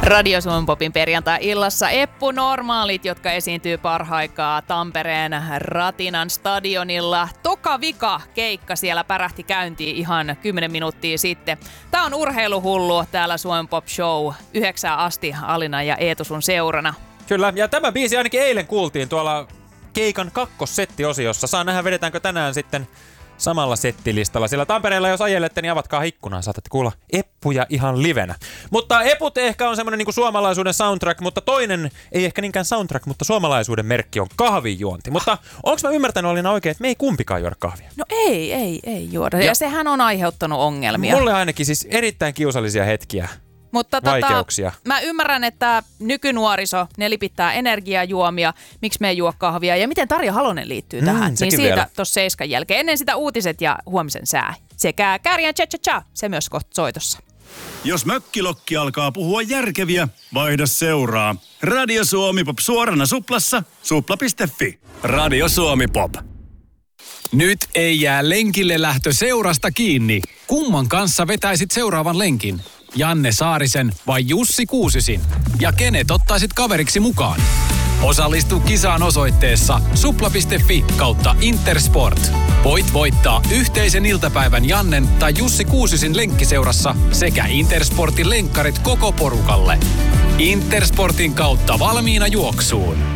Radio Suomen Popin perjantai-illassa Eppu Normaalit, jotka esiintyy parhaikaa Tampereen Ratinan stadionilla. Toka vika keikka siellä pärähti käyntiin ihan 10 minuuttia sitten. Tää on Urheiluhullu täällä Suomen Pop Show 9 asti Alina ja Eetu sun seurana. Kyllä, ja tämä biisi ainakin eilen kuultiin tuolla keikan kakkossettiosiossa. Saa nähdä, vedetäänkö tänään sitten samalla settilistalla. Sillä Tampereella, jos ajelette, niin avatkaa ikkunaa. Saatatte kuulla Eppuja ihan livenä. Mutta Eput ehkä on semmoinen niinku suomalaisuuden soundtrack, mutta toinen ei ehkä niinkään soundtrack, mutta suomalaisuuden merkki on kahvijuonti. Mutta onko mä ymmärtänyt, Olina, oikein, että me ei kumpikaan juoda kahvia? No ei juoda. Ja sehän on aiheuttanut ongelmia. Mulle ainakin siis erittäin kiusallisia hetkiä. Mutta vaikeuksia. Mä ymmärrän, että nykynuoriso, ne lipittää energiajuomia, miksi me ei juo kahvia ja miten Tarja Halonen liittyy tähän. Niin siitä tuossa 7 jälkeen. Ennen sitä uutiset ja huomisen sää. Sekä Kääriän cha-cha-cha, se myös kohta soitossa. Jos mökkilokki alkaa puhua järkeviä, vaihda seuraa. Radio Suomi Pop suorana suplassa, supla.fi. Radio Suomi Pop. Nyt ei jää lenkille lähtö seurasta kiinni. Kumman kanssa vetäisit seuraavan lenkin? Janne Saarisen vai Jussi Kuusisin? Ja kenet ottaisit kaveriksi mukaan? Osallistu kisaan osoitteessa supla.fi/Intersport. Voit voittaa yhteisen iltapäivän Jannen tai Jussi Kuusisin lenkkiseurassa sekä Intersportin lenkkarit koko porukalle. Intersportin kautta valmiina juoksuun.